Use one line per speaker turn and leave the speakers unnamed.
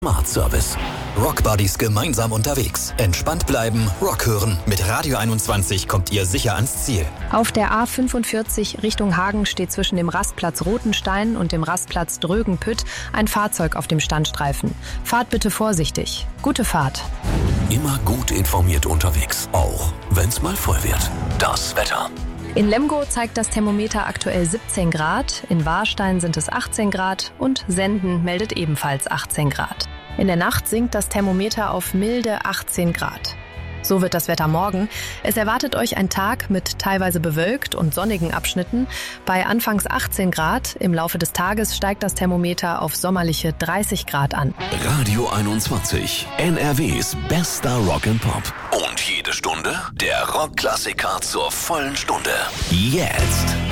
Smart Service. Rock Buddies gemeinsam unterwegs. Entspannt bleiben, Rock hören. Mit Radio 21 kommt ihr sicher ans Ziel.
Auf der A45 Richtung Hagen steht zwischen dem Rastplatz Rotenstein und dem Rastplatz Drögenpütt ein Fahrzeug auf dem Standstreifen. Fahrt bitte vorsichtig. Gute Fahrt.
Immer gut informiert unterwegs, auch wenn's mal voll wird. Das Wetter.
In Lemgo zeigt das Thermometer aktuell 17 Grad, in Warstein sind es 18 Grad und Senden meldet ebenfalls 18 Grad. In der Nacht sinkt das Thermometer auf milde 18 Grad. So wird das Wetter morgen. Es erwartet euch ein Tag mit teilweise bewölkt und sonnigen Abschnitten. Bei anfangs 18 Grad, im Laufe des Tages steigt das Thermometer auf sommerliche 30 Grad an.
Radio 21, NRWs bester Rock and Pop. Und jede Stunde der Rockklassiker zur vollen Stunde. Jetzt.